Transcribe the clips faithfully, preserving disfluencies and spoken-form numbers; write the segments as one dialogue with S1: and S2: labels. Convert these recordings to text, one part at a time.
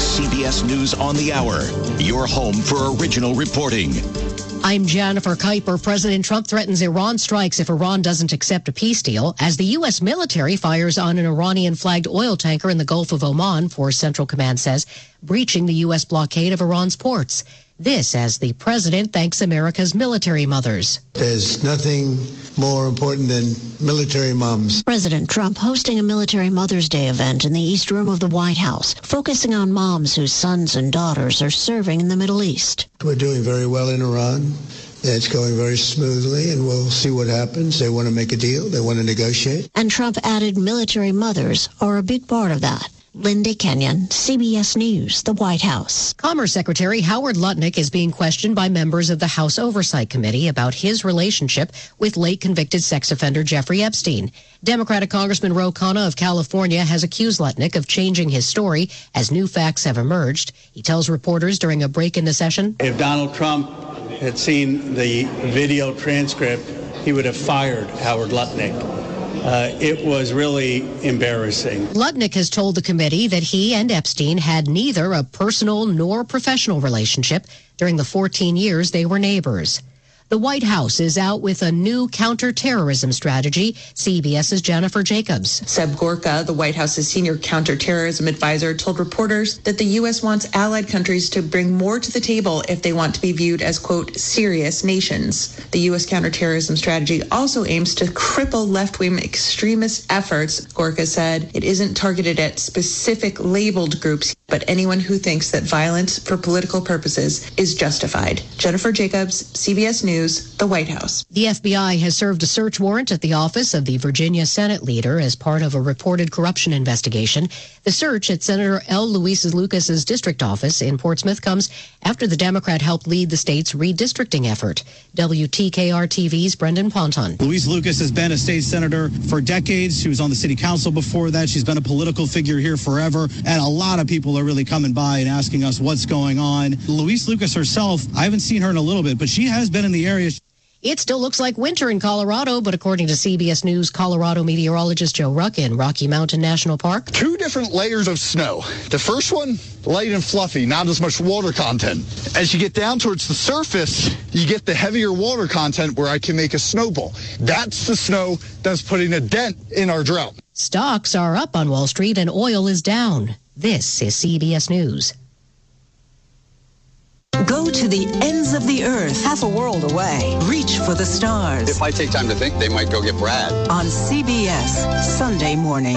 S1: C B S News on the Hour, your home for original reporting.
S2: I'm Jennifer Kuiper. President Trump threatens Iran strikes if Iran doesn't accept a peace deal as the U S military fires on an Iranian-flagged oil tanker in the Gulf of Oman, Force Central Command says, breaching the U S blockade of Iran's ports. This as the president thanks America's military mothers.
S3: There's nothing more important than military moms.
S4: President Trump hosting a Military Mother's Day event in the East Room of the White House, focusing on moms whose sons and daughters are serving in the Middle East.
S3: We're doing very well in Iran. It's going very smoothly, and we'll see what happens. They want to make a deal. They want to negotiate.
S4: And Trump added military mothers are a big part of that. Linda Kenyon, C B S News, the White House.
S2: Commerce Secretary Howard Lutnick is being questioned by members of the House Oversight Committee about his relationship with late convicted sex offender Jeffrey Epstein. Democratic Congressman Ro Khanna of California has accused Lutnick of changing his story as new facts have emerged. He tells reporters during a break in the session,
S5: if Donald Trump had seen the video transcript, he would have fired Howard Lutnick. Uh, it was really embarrassing.
S2: Lutnick has told the committee that he and Epstein had neither a personal nor professional relationship during the fourteen years they were neighbors. The White House is out with a new counterterrorism strategy. CBS's Jennifer Jacobs.
S6: Seb Gorka, the White House's senior counterterrorism advisor, told reporters that the U S wants allied countries to bring more to the table if they want to be viewed as, quote, serious nations. The U S counterterrorism strategy also aims to cripple left-wing extremist efforts. Gorka said it isn't targeted at specific labeled groups, but anyone who thinks that violence for political purposes is justified. Jennifer Jacobs, C B S News, the White House.
S2: The F B I has served a search warrant at the office of the Virginia Senate leader as part of a reported corruption investigation. The search at Senator L. Luis Lucas's district office in Portsmouth comes after the Democrat helped lead the state's redistricting effort. W T K R T V's Brendan Ponton.
S7: Luis Lucas has been a state senator for decades. She was on the city council before that. She's been a political figure here forever. And a lot of people are really coming by and asking us what's going on. Luis Lucas herself, I haven't seen her in a little bit, but she has been in the area.
S2: It still looks like winter in Colorado, but according to C B S News Colorado meteorologist Joe Ruck in Rocky Mountain National Park,
S8: two different layers of snow. The first one, light and fluffy, not as much water content. As you get down towards the surface, you get the heavier water content where I can make a snowball. That's the snow that's putting a dent in our drought.
S2: Stocks are up on Wall Street and oil is down. This is C B S News.
S9: Go to the ends of the earth, half a world away. Reach for the stars.
S10: If I take time to think, they might go get Brad.
S9: On C B S, Sunday morning.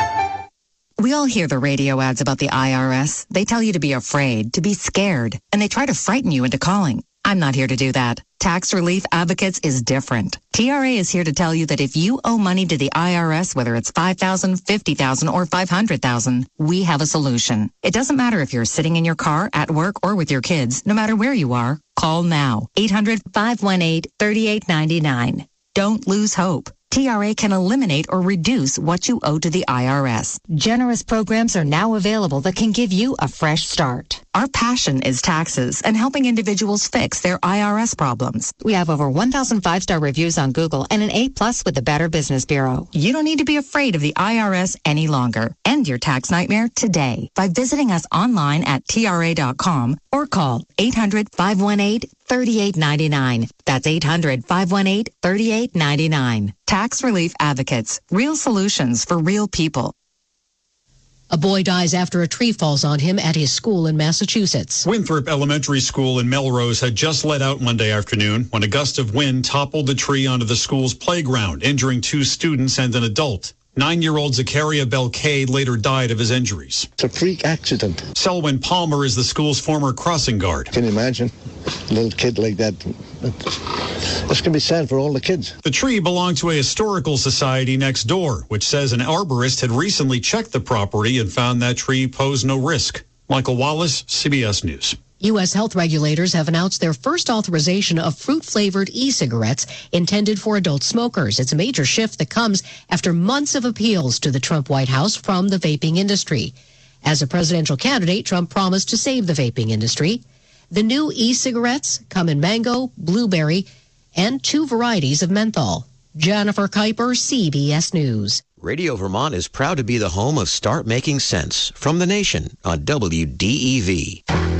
S11: We all hear the radio ads about the I R S. They tell you to be afraid, to be scared, and they try to frighten you into calling. I'm not here to do that. Tax Relief Advocates is different. T R A is here to tell you that if you owe money to the I R S, whether it's five thousand dollars, fifty thousand dollars, or five hundred thousand dollars, we have a solution. It doesn't matter if you're sitting in your car, at work, or with your kids. No matter where you are, call now. eight hundred, five one eight, three eight nine nine. Don't lose hope. T R A can eliminate or reduce what you owe to the I R S. Generous programs are now available that can give you a fresh start. Our passion is taxes and helping individuals fix their I R S problems. We have over one thousand five-star reviews on Google and an A plus with the Better Business Bureau. You don't need to be afraid of the I R S any longer. End your tax nightmare today by visiting us online at T R A dot com or call eight hundred, five one eight, three eight nine nine. That's eight hundred, five one eight, three eight nine nine. Tax Relief Advocates. Real solutions for real people.
S2: A boy dies after a tree falls on him at his school in Massachusetts.
S12: Winthrop Elementary School in Melrose had just let out Monday afternoon when a gust of wind toppled the tree onto the school's playground, injuring two students and an adult. Nine-year-old Zakaria Belcade later died of his injuries.
S13: It's a freak accident.
S12: Selwyn Palmer is the school's former crossing guard.
S13: Can you imagine a little kid like that? That's going to be sad for all the kids.
S12: The tree belonged to a historical society next door, which says an arborist had recently checked the property and found that tree posed no risk. Michael Wallace, C B S News.
S2: U S health regulators have announced their first authorization of fruit-flavored e-cigarettes intended for adult smokers. It's a major shift that comes after months of appeals to the Trump White House from the vaping industry. As a presidential candidate, Trump promised to save the vaping industry. The new e-cigarettes come in mango, blueberry, and two varieties of menthol. Jennifer Kuiper, C B S News.
S14: Radio Vermont is proud to be the home of Start Making Sense from the Nation on W D E V.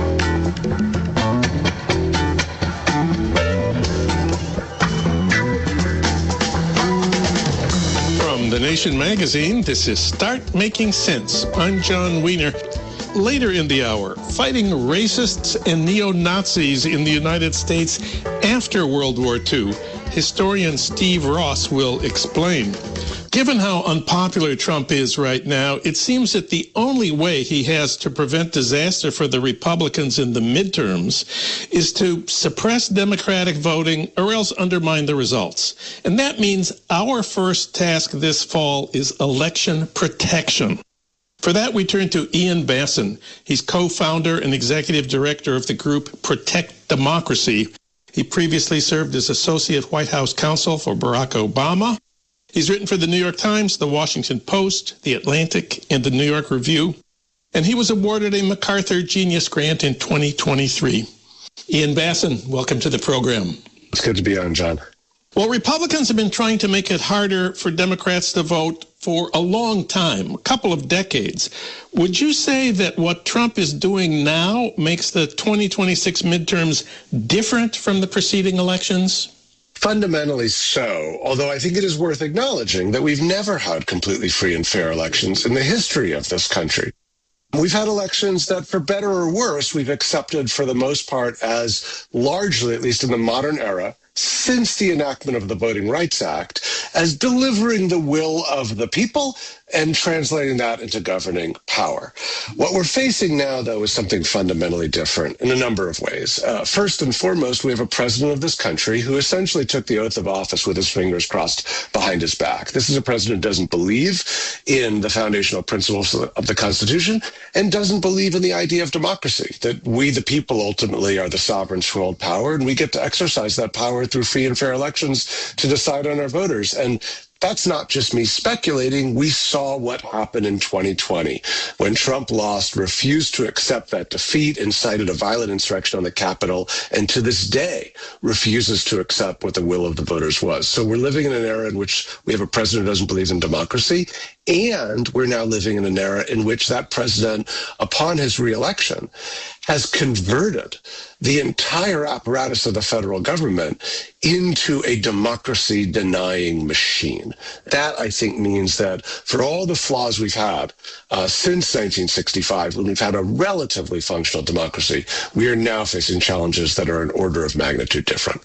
S15: From The Nation magazine, this is Start Making Sense. I'm John Wiener. Later in the hour, fighting racists and neo-Nazis in the United States after World War Two. Historian Steve Ross will explain. Given how unpopular Trump is right now, it seems that the only way he has to prevent disaster for the Republicans in the midterms is to suppress Democratic voting or else undermine the results. And that means our first task this fall is election protection. For that, we turn to Ian Bassin. He's co-founder and executive director of the group Protect Democracy. He previously served as associate White House counsel for Barack Obama. He's written for the New York Times, the Washington Post, the Atlantic, and the New York Review. And he was awarded a MacArthur Genius Grant in twenty twenty-three. Ian Bassin, welcome to the program.
S16: It's good to be on, John.
S15: Well, Republicans have been trying to make it harder for Democrats to vote for a long time, a couple of decades. Would you say that what Trump is doing now makes the twenty twenty-six midterms different from the preceding elections?
S16: Fundamentally so, although I think it is worth acknowledging that we've never had completely free and fair elections in the history of this country. We've had elections that, for better or worse, we've accepted for the most part as largely, at least in the modern era, since the enactment of the Voting Rights Act, as delivering the will of the people and translating that into governing power. What we're facing now, though, is something fundamentally different in a number of ways. Uh, first and foremost, we have a president of this country who essentially took the oath of office with his fingers crossed behind his back. This is a president who doesn't believe in the foundational principles of the Constitution and doesn't believe in the idea of democracy, that we, the people, ultimately are the sovereigns who hold power, and we get to exercise that power through free and fair elections to decide on our voters. And that's not just me speculating. We saw what happened in twenty twenty when Trump lost, refused to accept that defeat, incited a violent insurrection on the Capitol, and to this day refuses to accept what the will of the voters was. So we're living in an era in which we have a president who doesn't believe in democracy, and we're now living in an era in which that president, upon his reelection, has converted the entire apparatus of the federal government into a democracy-denying machine. That, I think, means that for all the flaws we've had uh, since nineteen sixty-five, when we've had a relatively functional democracy, we are now facing challenges that are an order of magnitude different.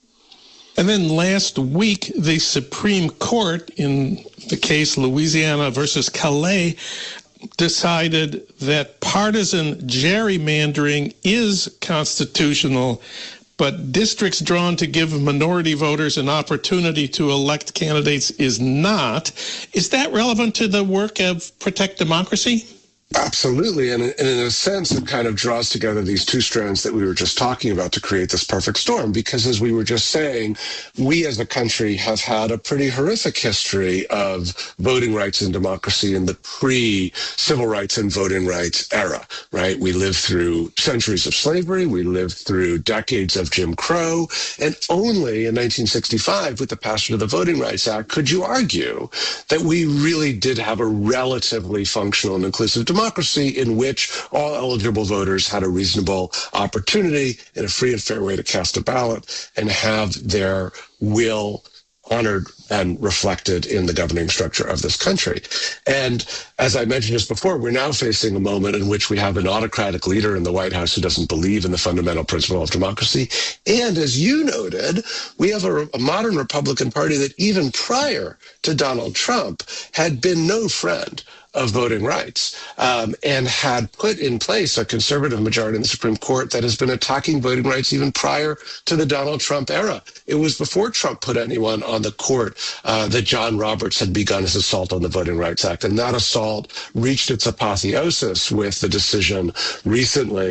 S15: And then last week, the Supreme Court, in the case Louisiana versus Calais, decided that partisan gerrymandering is constitutional, but districts drawn to give minority voters an opportunity to elect candidates is not. Is that relevant to the work of Protect Democracy?
S16: Absolutely. And in a sense, it kind of draws together these two strands that we were just talking about to create this perfect storm. Because as we were just saying, we as a country have had a pretty horrific history of voting rights and democracy in the pre-civil rights and voting rights era, right? We lived through centuries of slavery. We lived through decades of Jim Crow. And only in nineteen sixty-five, with the passage of the Voting Rights Act, could you argue that we really did have a relatively functional and inclusive democracy. democracy in which all eligible voters had a reasonable opportunity in a free and fair way to cast a ballot and have their will honored and reflected in the governing structure of this country. And as I mentioned just before, we're now facing a moment in which we have an autocratic leader in the White House who doesn't believe in the fundamental principle of democracy. And as you noted, we have a, a modern Republican Party that even prior to Donald Trump had been no friend of voting rights, um, and had put in place a conservative majority in the Supreme Court that has been attacking voting rights even prior to the Donald Trump era. It was before Trump put anyone on the court uh, that John Roberts had begun his assault on the Voting Rights Act. And that assault reached its apotheosis with the decision recently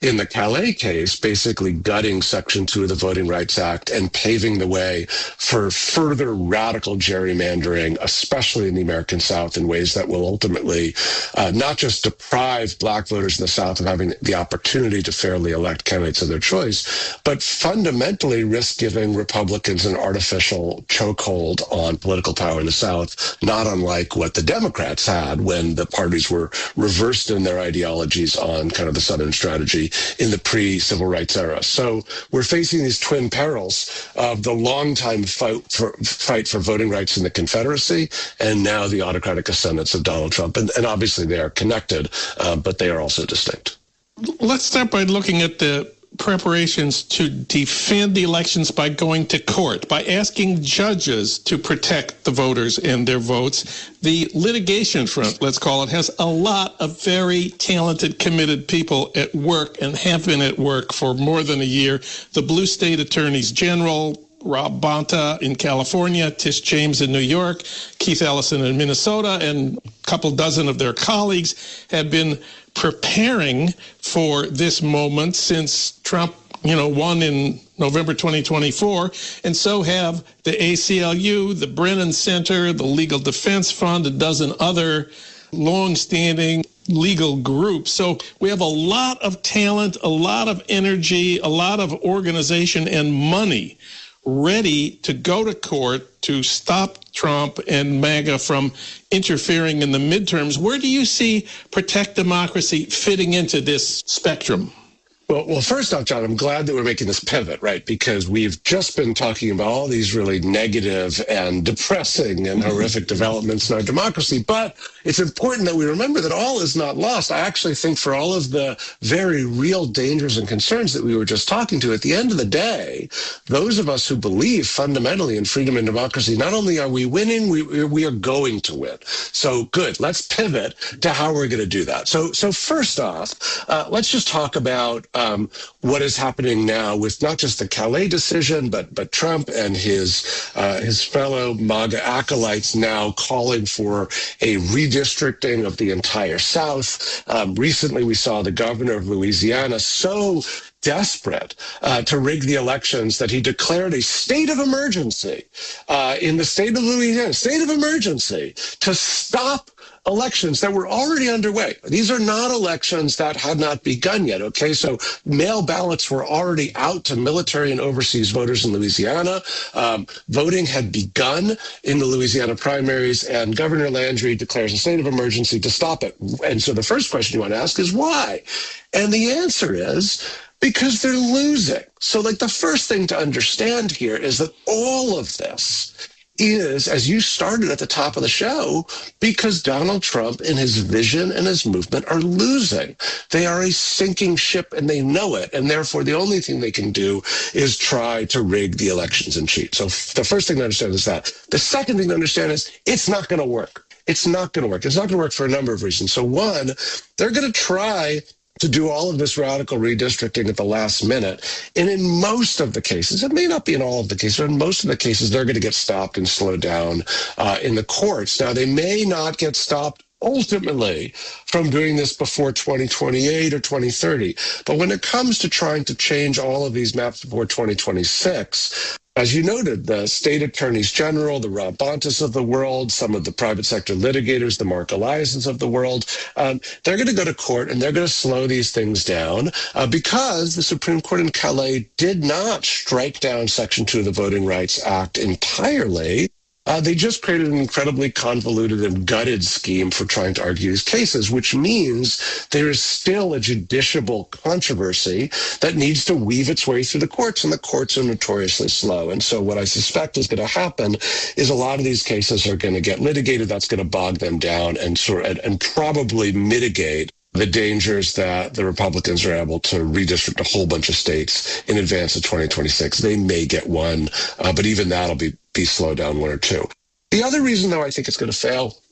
S16: in the Calais case, basically gutting Section two of the Voting Rights Act and paving the way for further radical gerrymandering, especially in the American South, in ways that will ultimately uh, not just deprive black voters in the South of having the opportunity to fairly elect candidates of their choice, but fundamentally risk giving Republicans an artificial chokehold on political power in the South, not unlike what the Democrats had when the parties were reversed in their ideologies on kind of the Southern strategy in the pre-civil rights era. So we're facing these twin perils of the long-time fight for, fight for voting rights in the Confederacy and now the autocratic ascendance of Donald Trump. And, and obviously they are connected, uh, but they are also distinct.
S15: Let's start by looking at the preparations to defend the elections by going to court, by asking judges to protect the voters and their votes. The litigation front, let's call it, has a lot of very talented, committed people at work and have been at work for more than a year. The blue state attorneys general, Rob Bonta in California, Tish James in New York, Keith Ellison in Minnesota, and a couple dozen of their colleagues have been preparing for this moment since Trump, you know, won in November twenty twenty-four, and so have the A C L U, the Brennan Center, the Legal Defense Fund, a dozen other long-standing legal groups. So we have a lot of talent, a lot of energy, a lot of organization and money ready to go to court to stop Trump and MAGA from interfering in the midterms. Where do you see Protect Democracy fitting into this spectrum?
S16: Well, well, first off, John, I'm glad that we're making this pivot, right? Because we've just been talking about all these really negative and depressing and horrific developments in our democracy. But it's important that we remember that all is not lost. I actually think for all of the very real dangers and concerns that we were just talking to, at the end of the day, those of us who believe fundamentally in freedom and democracy, not only are we winning, we, we are going to win. So good, let's pivot to how we're going to do that. So, so first off, uh, let's just talk about Um, what is happening now with not just the Calais decision, but but Trump and his uh, his fellow MAGA acolytes now calling for a redistricting of the entire South. Um, recently, we saw the governor of Louisiana so desperate uh, to rig the elections that he declared a state of emergency uh, in the state of Louisiana, state of emergency to stop elections that were already underway. These are not elections that had not begun yet, okay? So mail ballots were already out to military and overseas voters in Louisiana. Um, voting had begun in the Louisiana primaries, and Governor Landry declares a state of emergency to stop it. And so the first question you want to ask is why? And the answer is because they're losing. So like the first thing to understand here is that all of this is, as you started at the top of the show, because Donald Trump and his vision and his movement are losing. They are a sinking ship and they know it. And therefore, the only thing they can do is try to rig the elections and cheat. So the first thing to understand is that. The second thing to understand is it's not going to work. It's not going to work. It's not going to work for a number of reasons. So one, they're going to try to do all of this radical redistricting at the last minute. And in most of the cases, it may not be in all of the cases, but in most of the cases, they're going to get stopped and slowed down uh, in the courts. Now, they may not get stopped ultimately from doing this before twenty twenty-eight or twenty thirty. But when it comes to trying to change all of these maps before twenty twenty-six, as you noted, the state attorneys general, the Rob Bontas of the world, some of the private sector litigators, the Mark Eliasons of the world, um, they're going to go to court and they're going to slow these things down uh, because the Supreme Court in Calais did not strike down Section two of the Voting Rights Act entirely. Uh, they just created an incredibly convoluted and gutted scheme for trying to argue these cases, which means there is still a judiciable controversy that needs to weave its way through the courts, and the courts are notoriously slow. And so what I suspect is going to happen is a lot of these cases are going to get litigated. That's going to bog them down and sort of, and probably mitigate the dangers that the Republicans are able to redistrict a whole bunch of states in advance of twenty twenty-six. They may get one, uh, but even that'll be, be slowed down one or two. The other reason, though, I think it's going to fail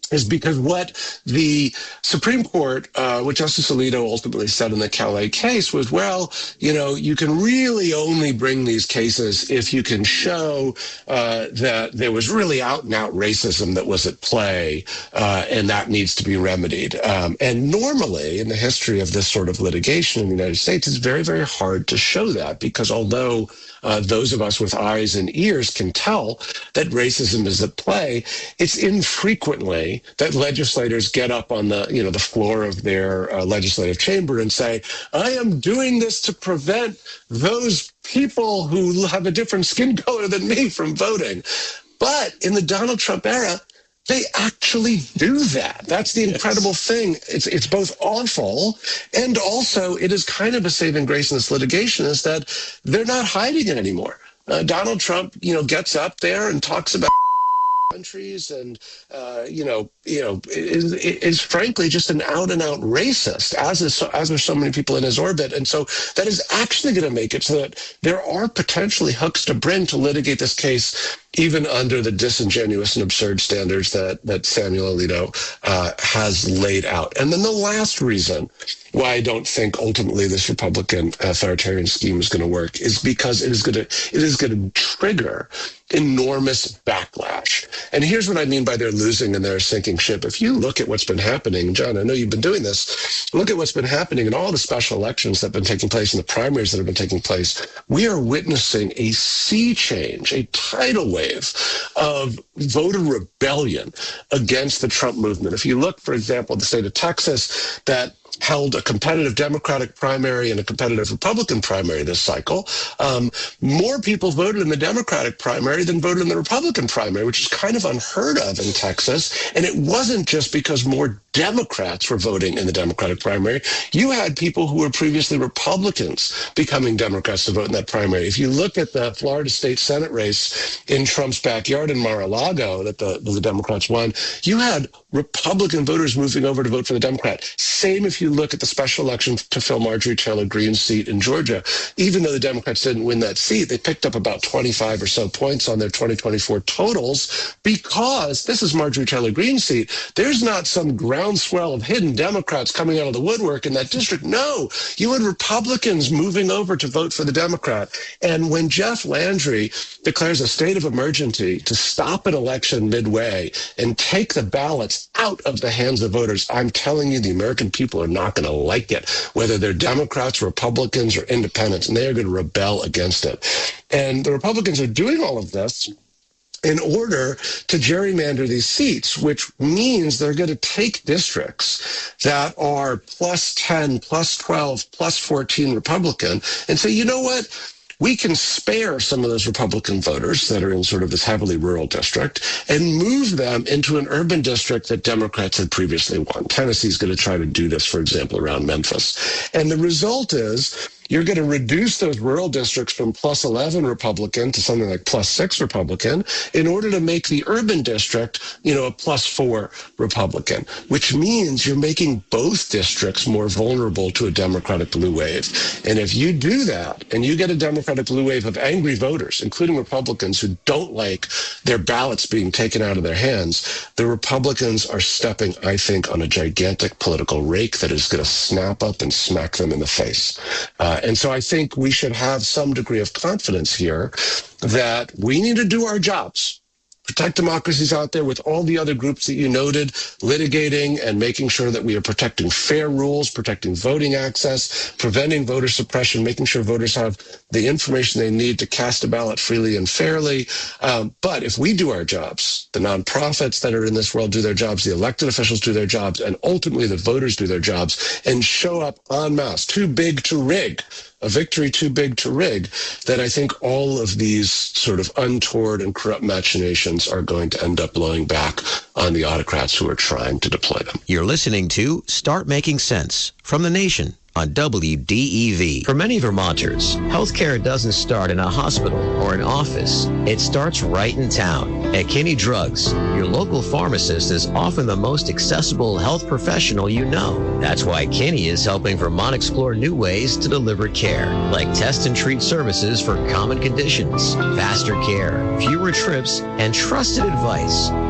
S16: is because what the Supreme Court, uh, what Justice Alito ultimately said in the Calais case was, well, you know, you can really only bring these cases if you can show uh, that there was really out-and-out racism that was at play, uh, and that needs to be remedied. Um, and normally, in the history of this sort of litigation in the United States, it's very, very hard to show that, because although Uh, those of us with eyes and ears can tell that racism is at play, it's infrequently that legislators get up on the, you know, the floor of their uh, legislative chamber and say, I am doing this to prevent those people who have a different skin color than me from voting. But in the Donald Trump era, they actually do that. That's the incredible yes. thing. It's it's both awful, and also it is kind of a saving grace in this litigation, is that they're not hiding it anymore. Uh, Donald Trump, you know, gets up there and talks about countries, and uh, you know, you know, is, is frankly just an out and out racist, as is so, as are so many people in his orbit, and so that is actually going to make it so that there are potentially hooks to bring to litigate this case, even under the disingenuous and absurd standards that that Samuel Alito uh, has laid out. And then the last reason why I don't think ultimately this Republican authoritarian scheme is going to work is because it is going to it is going to trigger enormous backlash. And here's what I mean by they're losing and they're sinking ship. If you look at what's been happening, John, I know you've been doing this, look at what's been happening in all the special elections that have been taking place and the primaries that have been taking place. We are witnessing a sea change, a tidal wave of voter rebellion against the Trump movement. If you look, for example, at the state of Texas, that held a competitive Democratic primary and a competitive Republican primary this cycle, um, more people voted in the Democratic primary than voted in the Republican primary, which is kind of unheard of in Texas. And it wasn't just because more Democrats were voting in the Democratic primary. You had people who were previously Republicans becoming Democrats to vote in that primary. If you look at the Florida state Senate race in Trump's backyard in Mar-a-Lago that the, the Democrats won, you had Republican voters moving over to vote for the Democrat. Same if you look at the special election to fill Marjorie Taylor Greene's seat in Georgia. Even though the Democrats didn't win that seat, they picked up about twenty-five or so points on their twenty twenty-four totals, because this is Marjorie Taylor Greene's seat. There's not some groundswell of hidden Democrats coming out of the woodwork in that district. No, you had Republicans moving over to vote for the Democrat. And when Jeff Landry declares a state of emergency to stop an election midway and take the ballots out of the hands of voters, I'm telling you, the American people are not going to like it, whether they're Democrats, Republicans, or independents, and they are going to rebel against it. And the Republicans are doing all of this in order to gerrymander these seats, which means they're going to take districts that are plus ten, plus twelve, plus fourteen Republican and say, you know what? We can spare some of those Republican voters that are in sort of this heavily rural district and move them into an urban district that Democrats had previously won. Tennessee's going to try to do this, for example, around Memphis. And the result is you're going to reduce those rural districts from plus eleven Republican to something like plus six Republican in order to make the urban district, you know, a plus four Republican, which means you're making both districts more vulnerable to a Democratic blue wave. And if you do that and you get a Democratic blue wave of angry voters, including Republicans who don't like their ballots being taken out of their hands, the Republicans are stepping, I think, on a gigantic political rake that is going to snap up and smack them in the face. Uh, And so I think we should have some degree of confidence here that we need to do our jobs, protect democracies out there with all the other groups that you noted, litigating and making sure that we are protecting fair rules, protecting voting access, preventing voter suppression, making sure voters have the information they need to cast a ballot freely and fairly. Um, but if we do our jobs, the nonprofits that are in this world do their jobs, the elected officials do their jobs, and ultimately the voters do their jobs and show up en masse, too big to rig, a victory too big to rig, that I think all of these sort of untoward and corrupt machinations are going to end up blowing back on the autocrats who are trying to deploy them.
S14: You're listening to Start Making Sense from The Nation on W D E V. For many Vermonters, healthcare doesn't start in a hospital or an office. It starts right in town. At Kinney Drugs, your local pharmacist is often the most accessible health professional you know. That's why Kinney is helping Vermont explore new ways to deliver care, like test and treat services for common conditions, faster care, fewer trips, and trusted advice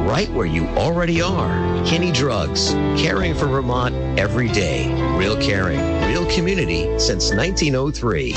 S14: right where you already are. Kinney Drugs, caring for Vermont every day. Real caring, real community since nineteen oh three.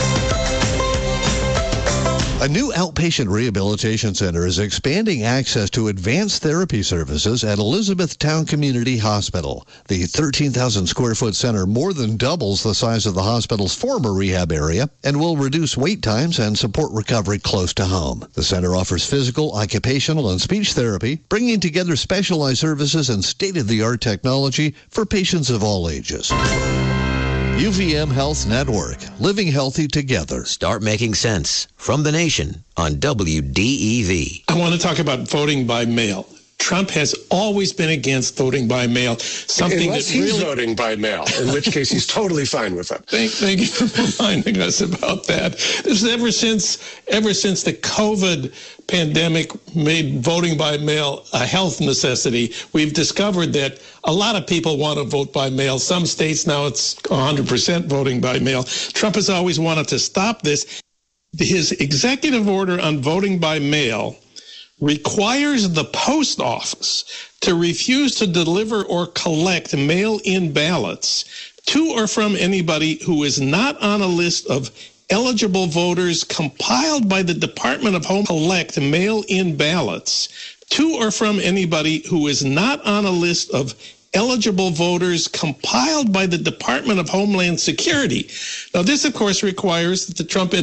S17: A new outpatient rehabilitation center is expanding access to advanced therapy services at Elizabethtown Community Hospital. The thirteen thousand square foot center more than doubles the size of the hospital's former rehab area and will reduce wait times and support recovery close to home. The center offers physical, occupational, and speech therapy, bringing together specialized services and state-of-the-art technology for patients of all ages. U V M Health Network, living healthy together.
S14: Start making sense. From the Nation on W D E V.
S15: I want to talk about voting by mail. Trump has always been against voting by mail. Something
S16: Unless
S15: that
S16: he's
S15: really...
S16: voting by mail, in which case he's totally fine with it.
S15: Thank, thank you for reminding us about that. This is ever since ever since the COVID pandemic made voting by mail a health necessity, we've discovered that a lot of people want to vote by mail. Some states now it's one hundred percent voting by mail. Trump has always wanted to stop this. His executive order on voting by mail requires the post office to refuse to deliver or collect mail-in ballots to or from anybody who is not on a list of eligible voters compiled by the Department of Home. Collect mail-in ballots to or from anybody who is not on a list of eligible voters compiled by the Department of Homeland Security. Now, this, of course, requires that the Trump